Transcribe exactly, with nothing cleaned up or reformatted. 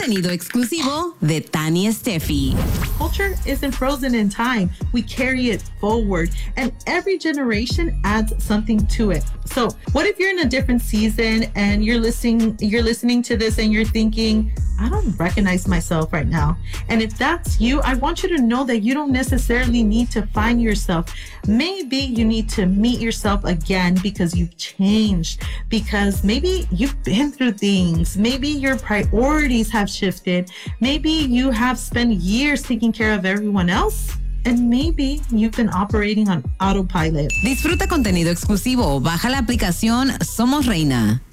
Contenido exclusivo de Tani Steffi. Culture isn't frozen in time. We carry it forward, and every generation adds something to it. So, what if you're in a different season and you're listening you're listening to this and you're thinking, I don't recognize myself right now. And if that's you, I want you to know that you don't necessarily need to find yourself. Maybe you need to meet yourself again because you've changed, because maybe you've been through things. Maybe your priorities have shifted. Maybe you have spent years taking care of everyone else. And maybe you've been operating on autopilot. Disfruta contenido exclusivo. Baja la aplicación Somos Reina.